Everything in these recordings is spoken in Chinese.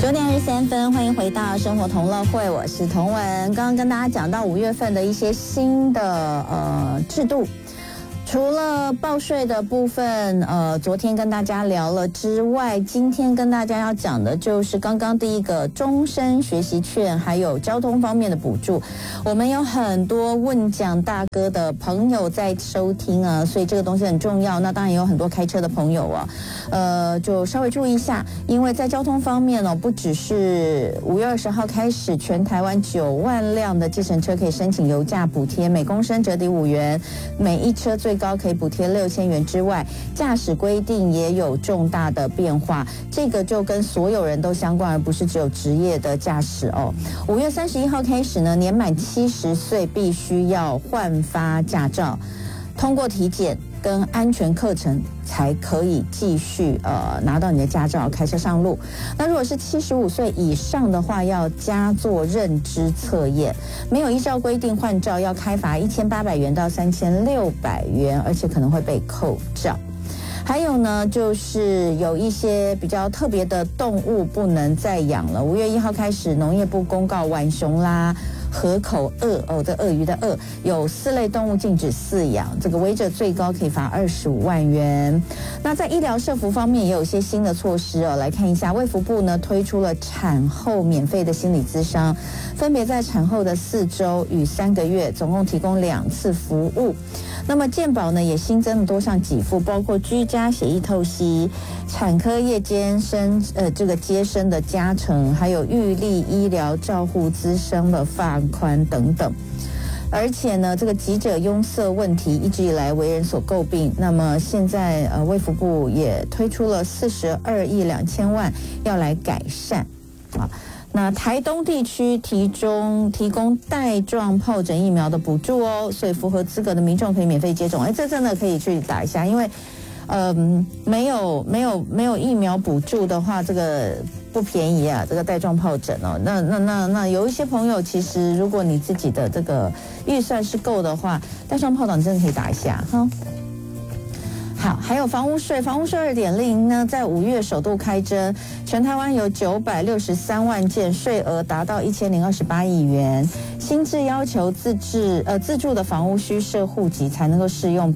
9:23，欢迎回到生活同乐会，我是童文。刚刚跟大家讲到5月份的一些新的制度。除了报税的部分，昨天跟大家聊了之外，今天跟大家要讲的就是刚刚第一个终身学习券，还有交通方面的补助。我们有很多问讲大哥的朋友在收听啊，所以这个东西很重要。那当然也有很多开车的朋友啊，就稍微注意一下，因为在交通方面哦，不只是5月20号开始，全台湾9万辆的计程车可以申请油价补贴，每公升折抵5元，每一车最高可以补贴6000元之外，驾驶规定也有重大的变化，这个就跟所有人都相关，而不是只有职业的驾驶哦。5月31号开始呢，年满70岁必须要换发驾照，通过体检跟安全课程才可以继续拿到你的驾照开车上路。那如果是75岁以上的话，要加做认知测验，没有依照规定换照要开罚1800元到3600元，而且可能会被扣照。还有呢，就是有一些比较特别的动物不能再养了。5月1号开始，农业部公告浣熊啦、河口鳄这鳄鱼的鳄，有4类动物禁止饲养，这个违者最高可以罚25万元。那在医疗社福方面也有一些新的措施哦，来看一下，卫福部呢推出了产后免费的心理咨商，分别在产后的4周与3个月，总共提供2次服务。那么健保呢也新增了多项给付，包括居家血液透析、产科夜间这个接生的加成，还有预立医疗照护资深的放宽等等。而且呢，这个急者拥塞问题一直以来为人所诟病。那么现在卫福部也推出了42亿2000万要来改善啊。那台东地区提供带状疱疹疫苗的补助哦，所以符合资格的民众可以免费接种。这真的可以去打一下，因为没有疫苗补助的话，这个不便宜啊，这个带状疱疹哦。那有一些朋友，其实如果你自己的这个预算是够的话，带状疱疹真的可以打一下哈。好，还有房屋税2.0呢，在5月首度开征，全台湾有963万件，税额达到1028亿元。新制要求自住的房屋需设户籍才能够适用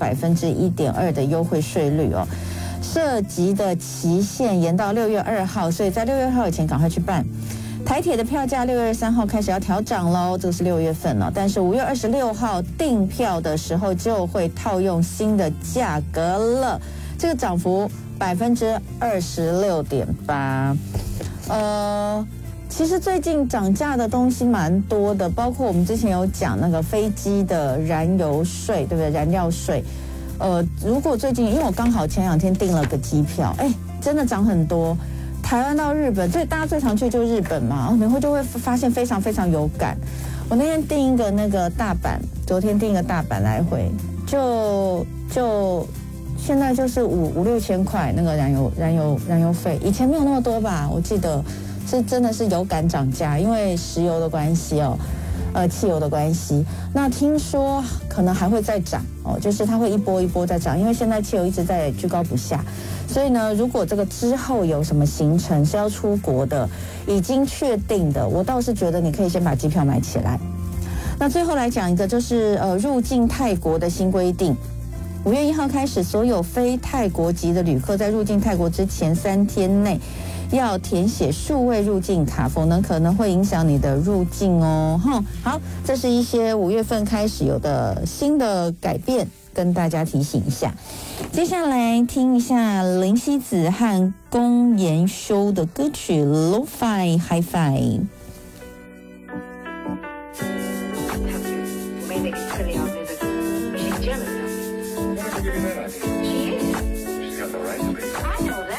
1.2%的优惠税率哦。涉及的期限延到6月2号，所以在6月2号以前赶快去办。台铁的票价6月23号开始要调涨喽，这个是6月份了，但是5月26号订票的时候就会套用新的价格了，这个涨幅26.8%。其实最近涨价的东西蛮多的，包括我们之前有讲那个飞机的燃油税，对不对？燃料税。如果最近，因为我刚好前2天订了个机票，真的涨很多。台湾到日本，大家最常去就是日本嘛，你就会发现非常非常有感。我那天订一个那个大阪，昨天订一个大阪来回，就现在就是5-6千块那个燃油费，以前没有那么多吧？我记得是真的是有感涨价，因为石油的关系哦。汽油的关系，那听说可能还会再涨哦，就是它会一波一波再涨，因为现在汽油一直在居高不下，所以呢，如果这个之后有什么行程是要出国的，已经确定的，我倒是觉得你可以先把机票买起来。那最后来讲一个，就是入境泰国的新规定。5月1号开始，所有非泰国籍的旅客在入境泰国之前3天内要填写数位入境卡，否则可能会影响你的入境哦。好，这是一些5月份开始有的新的改变，跟大家提醒一下。接下来听一下林夕子和龚妍修的歌曲《Lo-Fi Hi-Fi》。 She's got the right to be. I know that.